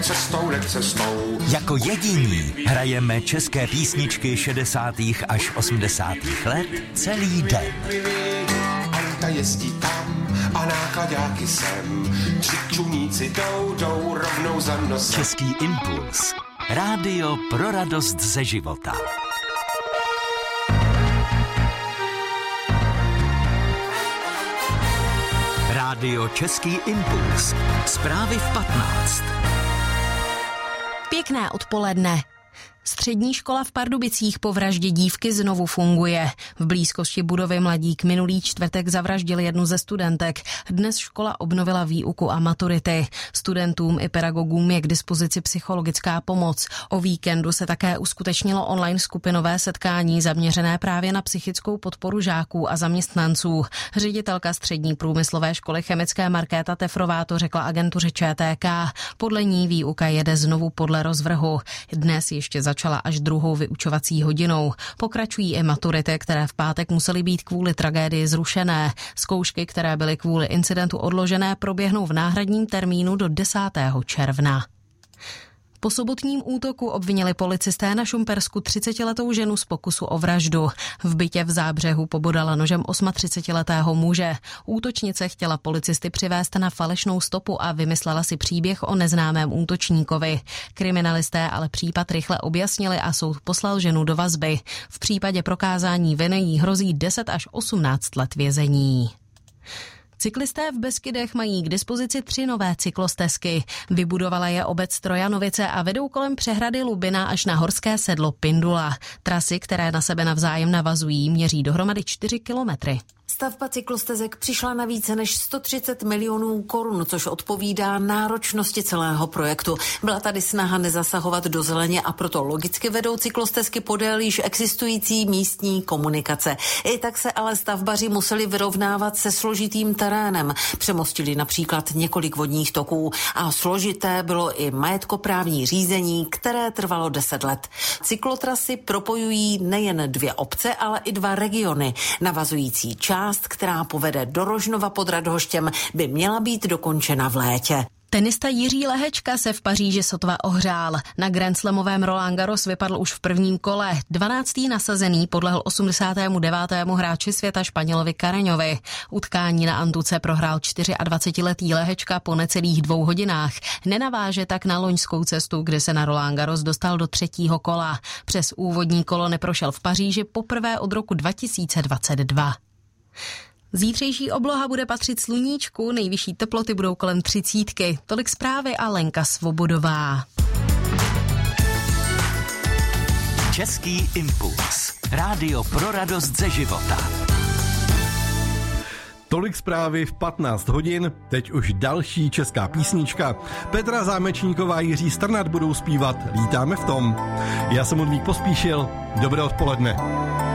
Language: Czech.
cestou. Jako jediní hrajeme české písničky 60. až 80. let celý den. Auta jezdí tam a nákladáky sem. Křičuníci jdou rovnou za nosem. Český impuls. Rádio pro radost ze života. Rádio Český impuls. Zprávy v 15. Pěkné odpoledne. Střední škola v Pardubicích po vraždě dívky znovu funguje. V blízkosti budovy Mladík minulý čtvrtek zavraždili jednu ze studentek. Dnes škola obnovila výuku a maturity. Studentům i pedagogům je k dispozici psychologická pomoc. O víkendu se také uskutečnilo online skupinové setkání zaměřené právě na psychickou podporu žáků a zaměstnanců. Ředitelka střední průmyslové školy chemické Markéta Tefrová to řekla agentuře ČTK. Podle ní výuka jede znovu podle rozvrhu. Dnes ještě začala až druhou vyučovací hodinou. Pokračují i maturity, které v pátek musely být kvůli tragédii zrušené. Zkoušky, které byly kvůli incidentu odložené, proběhnou v náhradním termínu do 10. června. Po sobotním útoku obvinili policisté na Šumpersku 30letou ženu z pokusu o vraždu. V bytě v Zábřehu pobodala nožem 38letého muže. Útočnice chtěla policisty přivést na falešnou stopu a vymyslela si příběh o neznámém útočníkovi. Kriminalisté ale případ rychle objasnili a soud poslal ženu do vazby. V případě prokázání viny jí hrozí 10 až 18 let vězení. Cyklisté v Beskydech mají k dispozici 3 nové cyklostezky. Vybudovala je obec Trojanovice a vedou kolem přehrady Lubina až na horské sedlo Pindula. Trasy, které na sebe navzájem navazují, měří dohromady 4 kilometry. Stavba cyklostezek přišla na více než 130 milionů korun, což odpovídá náročnosti celého projektu. Byla tady snaha nezasahovat do zeleně a proto logicky vedou cyklostezky podél již existující místní komunikace. I tak se ale stavbaři museli vyrovnávat se složitým terénem. Přemostili například několik vodních toků a složité bylo i majetkoprávní řízení, které trvalo 10 let. Cyklotrasy propojují nejen 2 obce, ale i 2 regiony. Navazující část, která povede do Rožnova pod Radhoštěm, by měla být dokončena v létě. Tenista Jiří Lehečka se v Paříži sotva ohřál. Na grandslamovém Roland Garros vypadl už v prvním kole. 12. nasazený podlehl 89. hráči světa Španělovi Carreñovi. Utkání na antuce prohrál 24letý Lehečka po necelých 2 hodinách. Nenaváže tak na loňskou cestu, kde se na Roland Garros dostal do 3. kola. Přes úvodní kolo neprošel v Paříži poprvé od roku 2022. Zítřejší obloha bude patřit sluníčku, nejvyšší teploty budou kolem 30. Tolik zprávy a Lenka Svobodová. Český impuls. Rádio pro radost ze života. Tolik zprávy v 15 hodin, teď už další česká písnička. Petra Zámečníková a Jiří Strnad budou zpívat Lítáme v tom. Já jsem Ludvík Pospíšil, dobré odpoledne.